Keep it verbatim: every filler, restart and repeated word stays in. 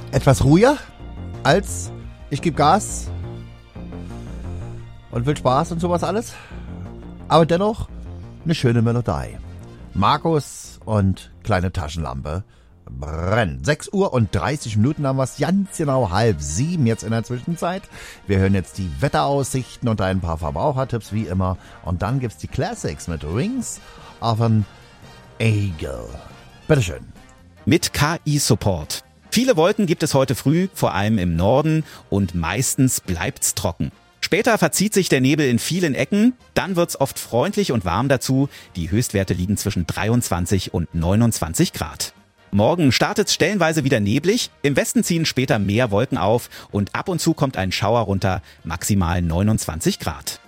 etwas ruhiger als ich gebe Gas und will Spaß und sowas alles. Aber dennoch eine schöne Melodie. Markus und kleine Taschenlampe brennen. sechs Uhr und dreißig Minuten haben wir es, ganz genau halb sieben jetzt in der Zwischenzeit. Wir hören jetzt die Wetteraussichten und ein paar Verbrauchertipps wie immer. Und dann gibt's die Classics mit Wings of an Eagle. Bitteschön. Mit K I-Support. Viele Wolken gibt es heute früh, vor allem im Norden, und meistens bleibt's trocken. Später verzieht sich der Nebel in vielen Ecken, dann wird's oft freundlich und warm dazu. Die Höchstwerte liegen zwischen dreiundzwanzig und neunundzwanzig Grad. Morgen startet's stellenweise wieder neblig, im Westen ziehen später mehr Wolken auf und ab und zu kommt ein Schauer runter, maximal neunundzwanzig Grad.